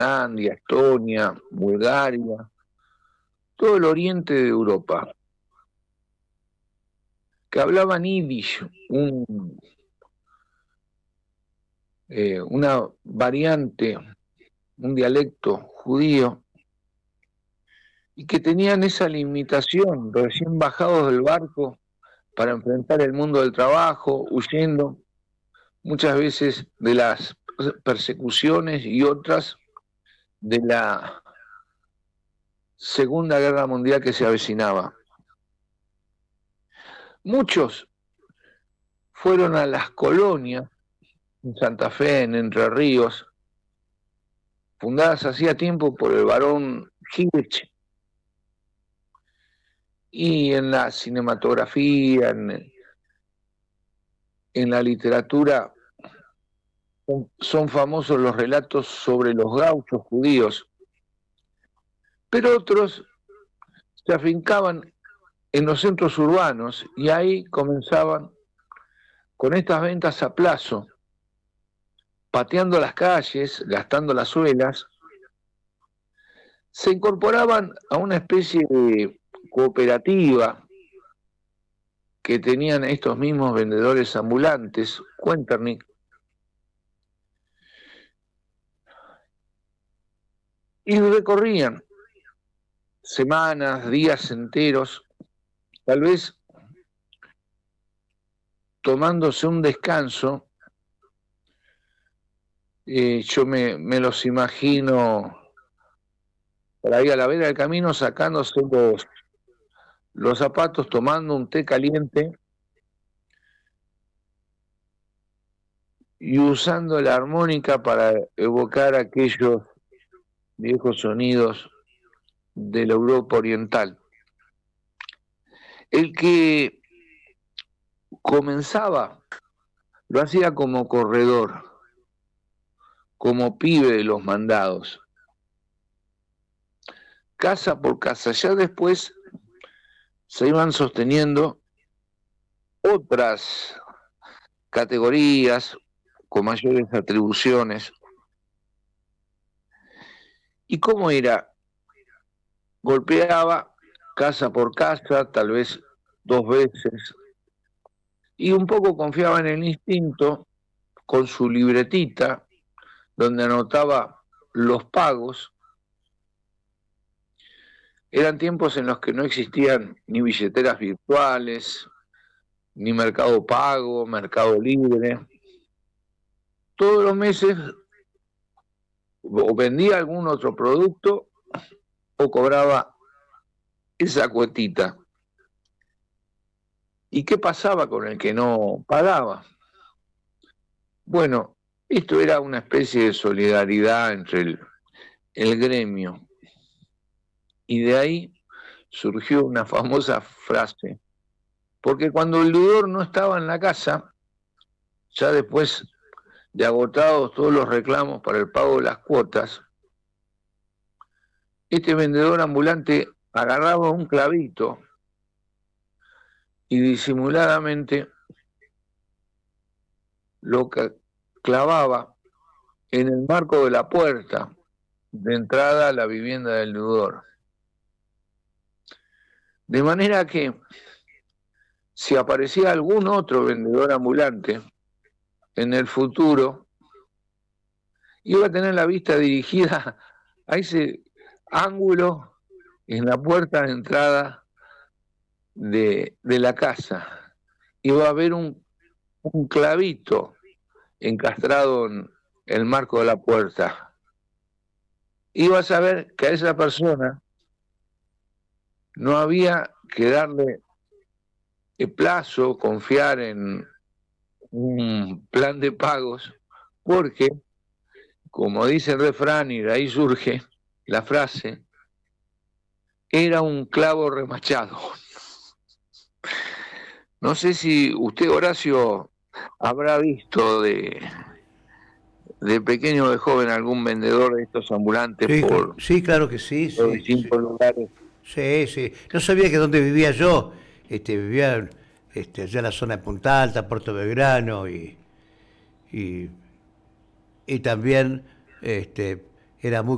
Finlandia, Estonia, Bulgaria, todo el oriente de Europa, que hablaban yiddish, una variante, un dialecto judío, y que tenían esa limitación, recién bajados del barco para enfrentar el mundo del trabajo, huyendo muchas veces de las persecuciones y otras de la Segunda Guerra Mundial que se avecinaba. Muchos fueron a las colonias, en Santa Fe, en Entre Ríos, fundadas hacía tiempo por el barón Hirsch, y en la cinematografía, en la literatura, son famosos los relatos sobre los gauchos judíos, pero otros se afincaban en los centros urbanos y ahí comenzaban con estas ventas a plazo, pateando las calles, gastando las suelas, se incorporaban a una especie de cooperativa que tenían estos mismos vendedores ambulantes, Cuenternick, y recorrían semanas, días enteros, tal vez tomándose un descanso. Yo me los imagino por ahí a la vera del camino sacándose los zapatos, tomando un té caliente y usando la armónica para evocar aquellos viejos sonidos de la Europa oriental. El que comenzaba lo hacía como corredor, como pibe de los mandados, casa por casa. Ya después se iban sosteniendo otras categorías con mayores atribuciones. ¿Y cómo era? Golpeaba casa por casa, tal vez 2 veces, y un poco confiaba en el instinto, con su libretita, donde anotaba los pagos. Eran tiempos en los que no existían ni billeteras virtuales, ni Mercado Pago, Mercado Libre. Todos los meses o vendía algún otro producto o cobraba esa cuotita. ¿Y qué pasaba con el que no pagaba? Bueno, esto era una especie de solidaridad entre el gremio. Y de ahí surgió una famosa frase, porque cuando el deudor no estaba en la casa, ya después de agotados todos los reclamos para el pago de las cuotas, este vendedor ambulante agarraba un clavito y disimuladamente lo clavaba en el marco de la puerta de entrada a la vivienda del deudor. De manera que si aparecía algún otro vendedor ambulante en el futuro, iba a tener la vista dirigida a ese ángulo en la puerta de entrada de la casa. Iba a haber un clavito encastrado en el marco de la puerta. Iba a saber que a esa persona no había que darle el plazo, confiar en un plan de pagos, porque, como dice el refrán, y de ahí surge la frase, era un clavo remachado. No sé si usted, Horacio, habrá visto de pequeño o de joven algún vendedor de estos ambulantes Sí, por sí, claro que sí, los sí, sí. distintos lugares. Sí, sí. No sabía que donde vivía yo, vivía allá en la zona de Punta Alta, Puerto Belgrano y, y también era muy